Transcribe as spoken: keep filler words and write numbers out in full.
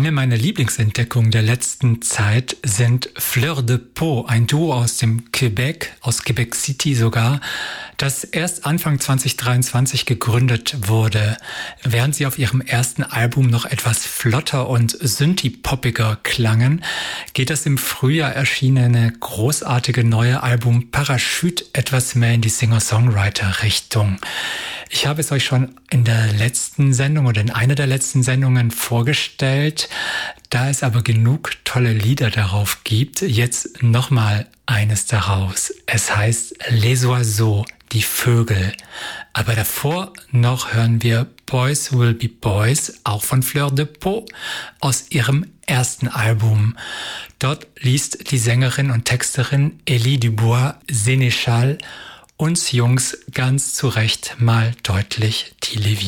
Eine meiner Lieblingsentdeckungen der letzten Zeit sind Fleur de Peau, ein Duo aus dem Quebec, aus Quebec City sogar, das erst Anfang zwanzig dreiundzwanzig gegründet wurde. Während sie auf ihrem ersten Album noch etwas flotter und synthie-poppiger klangen, geht das im Frühjahr erschienene großartige neue Album Parachute etwas mehr in die Singer-Songwriter-Richtung. Ich habe es euch schon in der letzten Sendung oder in einer der letzten Sendungen vorgestellt. Da es aber genug tolle Lieder darauf gibt, jetzt nochmal eines daraus. Es heißt Les Oiseaux, die Vögel. Aber davor noch hören wir Boys Will Be Boys, auch von Fleur de Peau, aus ihrem ersten Album. Dort liest die Sängerin und Texterin Elie Dubois-Sénéchal uns Jungs ganz zu Recht mal deutlich die Leviten.